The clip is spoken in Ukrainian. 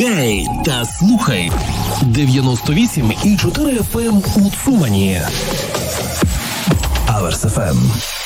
Гуляй та слухай 98,4 FM у Цумані. Аверс FM.